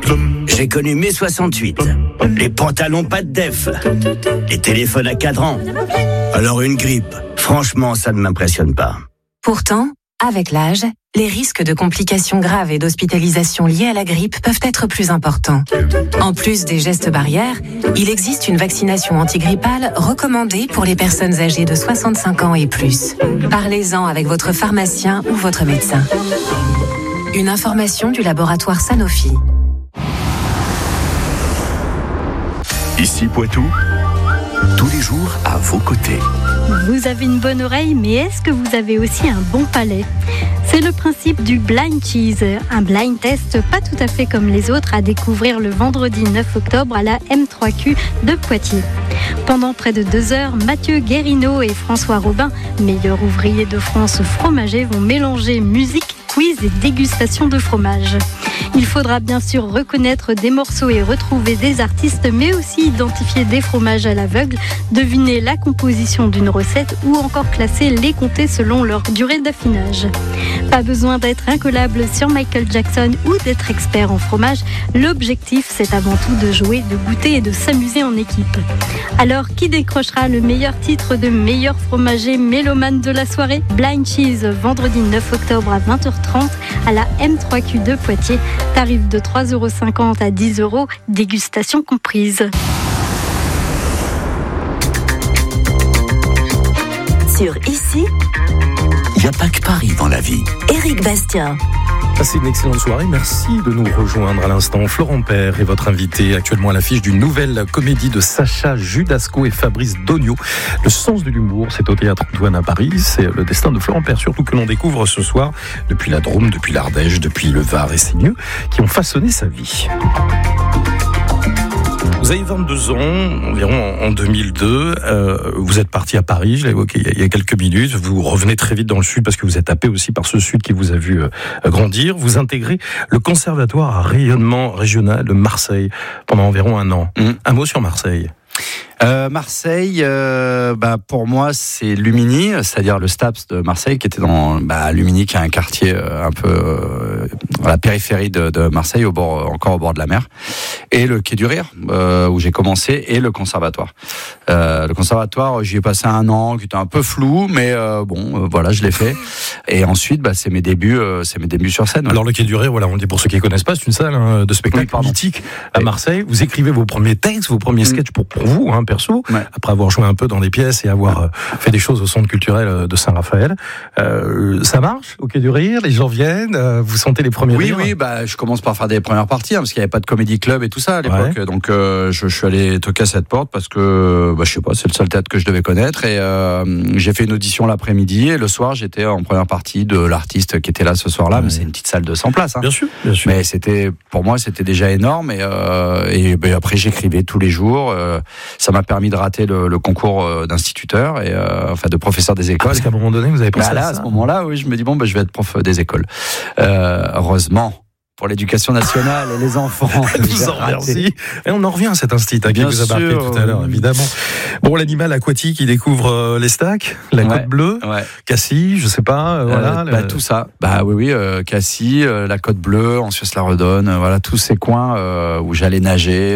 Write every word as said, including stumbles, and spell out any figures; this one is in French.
J'ai connu mai soixante-huit, les pantalons pas de def, les téléphones à cadran. Alors une grippe, franchement, ça ne m'impressionne pas. Pourtant, avec l'âge, les risques de complications graves et d'hospitalisation liées à la grippe peuvent être plus importants. En plus des gestes barrières, il existe une vaccination antigrippale recommandée pour les personnes âgées de soixante-cinq ans et plus. Parlez-en avec votre pharmacien ou votre médecin. Une information du laboratoire Sanofi. Ici Poitou, tous les jours à vos côtés. Vous avez une bonne oreille, mais est-ce que vous avez aussi un bon palais ? C'est le principe du blind cheese, un blind test pas tout à fait comme les autres à découvrir le vendredi neuf octobre à la M trois Q de Poitiers. Pendant près de deux heures, Mathieu Guérino et François Robin, meilleurs ouvriers de France fromagers, vont mélanger musique, quiz et dégustation de fromage. Il faudra bien sûr reconnaître des morceaux et retrouver des artistes, mais aussi identifier des fromages à l'aveugle, deviner la composition d'une recette ou encore classer les comtés selon leur durée d'affinage. Pas besoin d'être incollable sur Michael Jackson ou d'être expert en fromage. L'objectif, c'est avant tout de jouer, de goûter et de s'amuser en équipe. Alors, qui décrochera le meilleur titre de meilleur fromager mélomane de la soirée ? Blind Cheese, vendredi neuf octobre à vingt heures trente à la M trois Q de Poitiers. Tarif de trois euros cinquante à dix euros, dégustation comprise. Sur Ici, Il n'y a pas que Paris dans la vie. Éric Bastien. Passez une excellente soirée, merci de nous rejoindre à l'instant. Florent Père est votre invité, actuellement à l'affiche d'une nouvelle comédie de Sacha Judasco et Fabrice Dogno. Le sens de l'humour, c'est au Théâtre Antoine à Paris, c'est le destin de Florent Père, surtout que l'on découvre ce soir depuis la Drôme, depuis l'Ardèche, depuis le Var et ses lieux qui ont façonné sa vie. Vous avez vingt-deux ans, environ en deux mille deux, euh, vous êtes parti à Paris, je l'ai évoqué il y a quelques minutes, vous revenez très vite dans le Sud parce que vous êtes happé aussi par ce Sud qui vous a vu euh, grandir, vous intégrez le Conservatoire à rayonnement régional de Marseille pendant environ un an. Mmh. Un mot sur Marseille. Euh, Marseille, euh, bah pour moi c'est Lumini, c'est-à-dire le STAPS de Marseille qui était dans bah, Lumini, qui est un quartier euh, un peu euh, à la périphérie de, de Marseille, au bord, encore au bord de la mer, et le Quai du Rire euh, où j'ai commencé, et le Conservatoire. Euh, le Conservatoire, j'y ai passé un an qui était un peu flou, mais euh, bon, euh, voilà, je l'ai fait. Et ensuite, bah, c'est mes débuts, euh, c'est mes débuts sur scène. Ouais. Alors le Quai du Rire, voilà, on dit pour ceux qui ne connaissent pas, c'est une salle hein, de spectacle oui, mythique à Marseille. Vous écrivez vos premiers textes, vos premiers sketchs pour, pour vous, hein, perso, ouais. Après avoir joué un peu dans des pièces et avoir euh, fait des choses au Centre culturel de Saint-Raphaël. Euh, ça marche au Quai du Rire, les gens viennent, euh, vous sentez les premiers oui, rires. Oui, oui, bah, je commence par faire des premières parties, hein, parce qu'il n'y avait pas de comédie club et tout ça à l'époque. Ouais. Donc euh, je, je suis allé toquer à cette porte parce que, bah, je sais pas, c'est le seul théâtre que je devais connaître. Et euh, j'ai fait une audition l'après-midi, et le soir, j'étais en première partie de l'artiste qui était là ce soir-là. Ouais. Mais c'est une petite salle de cent places. Hein. Bien sûr, bien sûr. Mais c'était, pour moi, c'était déjà énorme. Et, euh, et bah, après, j'écrivais tous les jours. Euh, ça m'a permis de rater le, le concours d'instituteur, et euh, enfin de professeur des écoles. Ah, parce qu'à un moment donné, vous avez pensé bah, là, à ça. À ce moment-là, oui, je me dis bon, bah, je vais être prof des écoles. Euh, heureusement. Pour l'éducation nationale et les enfants. Vous en remercie. Et on en revient à cet instinct hein, qui vous a marqué tout à l'heure, évidemment. Bon, l'animal aquatique, il découvre euh, les stacks, la ouais, côte bleue, ouais. Cassis, je sais pas, euh, voilà. Euh, bah, le... Tout ça. Bah oui, oui, euh, Cassis, euh, la côte bleue, en Suisse la Redonne, euh, voilà, tous ces coins euh, où j'allais nager.